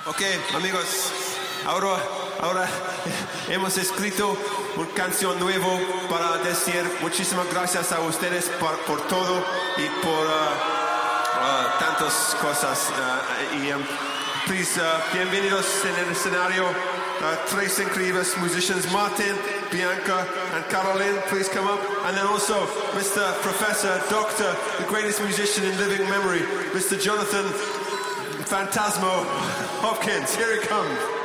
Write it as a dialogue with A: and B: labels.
A: Ok, amigos, ahora hemos escrito una canción nueva para decir muchísimas gracias a ustedes por todo y por tantas cosas. Please, bienvenidos en el escenario. Tres incredibles musicians, Martin, Bianca, and Caroline. Please come up. And then also Mr. Professor, Doctor, the greatest musician in living memory, Mr. Jonathan Phantasmo Hopkins. Here he comes.